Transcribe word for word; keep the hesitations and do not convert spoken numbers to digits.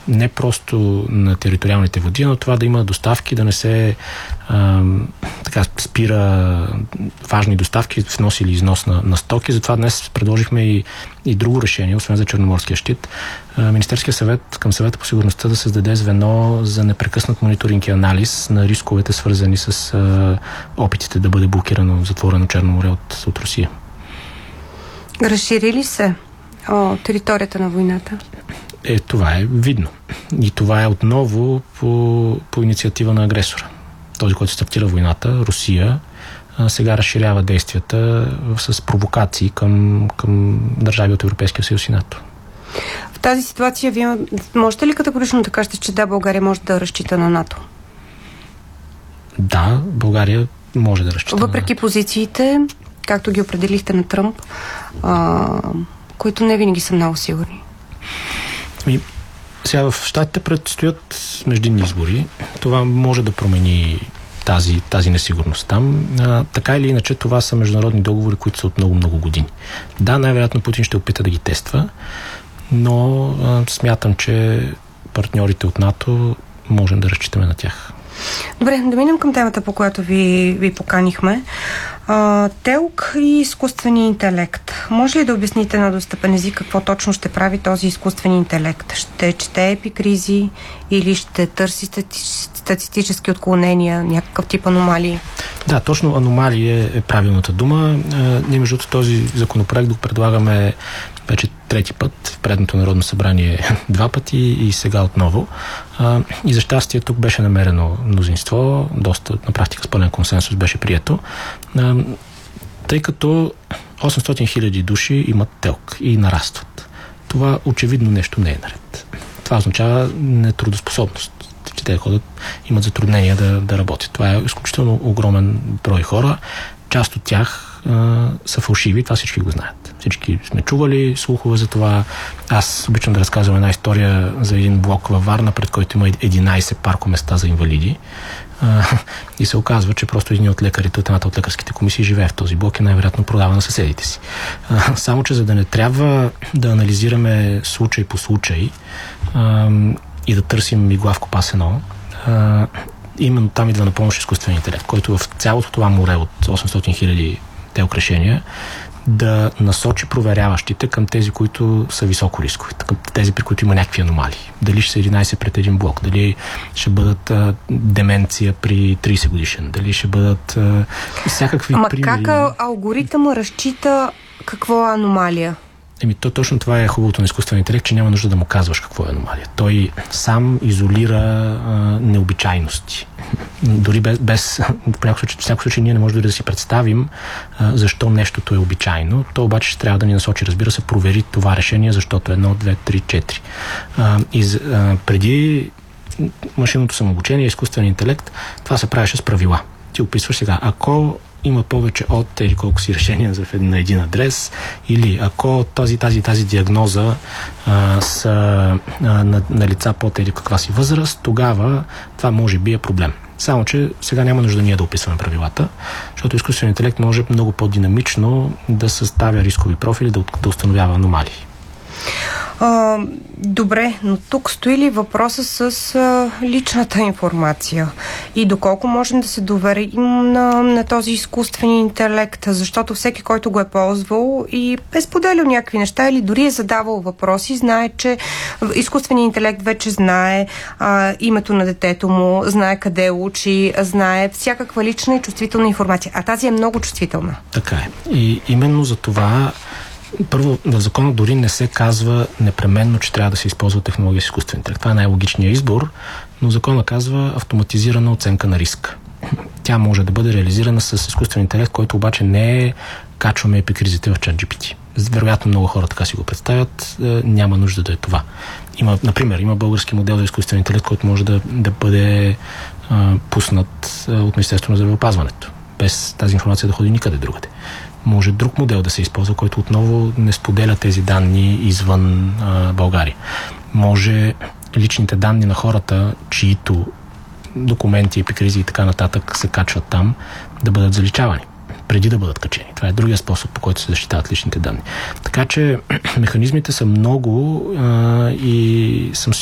не просто на териториалните води, но това да има доставки, да не се а, така, спира важни доставки, внос или износ на, на стоки. Затова днес предложихме и, и друго решение, освен за Черноморския щит. А, Министерския съвет към съвета по сигурността да създаде звено за непрекъснат мониторинг и анализ на рисковете, свързани с а, опитите да бъде блокирано затворено Черно море от, от Русия. Разшири ли се о, територията на войната? Е, това е видно. И това е отново по, по инициатива на агресора. Този, който стартира войната, Русия, а, сега разширява действията с провокации към, към държави от Европейския съюз и НАТО. В тази ситуация вие можете ли категорично да кажете, че да, България може да разчита на НАТО? Да, България може да разчита. Въпреки на НАТО. позициите, както ги определихте на Тръмп, а, които не винаги са много сигурни. И сега в щатите предстоят междинни избори. Това може да промени тази, тази несигурност там. А, така или иначе, това са международни договори, които са от много-много години. Да, най-вероятно Путин ще опита да ги тества, но а, смятам, че партньорите от НАТО можем да разчитаме на тях. Добре, да минем към темата, по която ви, ви поканихме. А, ТЕЛК и изкуствения интелект. Може ли да обясните на достъпен език какво точно ще прави този изкуствен интелект? Ще чете епикризи или ще търси стати... статистически отклонения, някакъв тип аномалии? Да, точно аномалии е, е правилната дума. А, ние между този законопроект го предлагаме вече трети път, в предното Народно събрание два пъти и сега отново. А, и за щастие тук беше намерено мнозинство, доста на практика с пълен консенсус беше прието, а, тъй като осемстотин хиляди души имат ТЕЛК и нарастват. Това очевидно нещо не е наред. Това означава нетрудоспособност, че те ходят, имат затруднения да, да работят. Това е изключително огромен брой хора. Част от тях а, са фалшиви, това всички го знаят. Всички сме чували слухове за това. Аз обичам да разказвам една история за един блок във Варна, пред който има единайсет паркоместа за инвалиди. А, и се оказва, че просто един от лекарите от едната от лекарските комисии живее в този блок и най-вероятно продава на съседите си. А, само, че за да не трябва да анализираме случай по случай а, и да търсим игла в копасено, а, именно там идва на помощ изкуствен интелект, който в цялото това море от осемстотин хиляди ТЕЛК решения да насочи проверяващите към тези, които са високо рискови, към тези, при които има някакви аномалии. Дали ще са единайсет пред един блок, дали ще бъдат а, деменция при трийсет годишен, дали ще бъдат а, всякакви Ама примери. как алгоритъмът разчита какво е аномалия? Еми, то точно това е хубавото на изкуствен интелект, че няма нужда да му казваш какво е аномалия. Той сам изолира а, необичайности. Дори без, без в някакъв случай, в някакъв случай ние не можем дори да си представим а, защо нещото е обичайно. То обаче ще трябва да ни насочи, разбира се, провери това решение, защото едно, две, три, четири. А, и а, преди машинното самообучение, изкуствен интелект, това се правеше с правила. Ти описваш сега, ако има повече от или колко си решения за на един адрес, или ако тази, тази, тази диагноза а, са а, на, на лица под или каква си възраст, тогава това може би е проблем. Само, че сега няма нужда ние да описваме правилата, защото изкуственият интелект може много по-динамично да съставя рискови профили, да, да установява аномалии. А, добре, но тук стои ли въпроса с а, личната информация и доколко можем да се доверим на, на този изкуствен интелект, защото всеки, който го е ползвал и е споделял някакви неща или дори е задавал въпроси, знае, че изкуственият интелект вече знае а, името на детето му, знае къде учи, знае всякаква лична и чувствителна информация, а тази е много чувствителна. Така е. И именно за това първо, в закона дори не се казва непременно, че трябва да се използва технология с изкуствен интелект. Това е най-логичният избор, но закона казва автоматизирана оценка на риска. Тя може да бъде реализирана с изкуствен интелект, който обаче не е качваме епикризите в ChatGPT. Вероятно много хора така си го представят, няма нужда да е това. Има, например, има български модел за изкуствен интелект, който може да, да бъде а, пуснат от Министерството на здравеопазването, без тази информация да ходи никъде другаде. Може друг модел да се използва, който отново не споделя тези данни извън а, България. Може личните данни на хората, чието документи, епикризи и така нататък се качват там, да бъдат заличавани преди да бъдат качени. Това е другия способ, по който се защитават личните данни. Така че механизмите са много а, и съм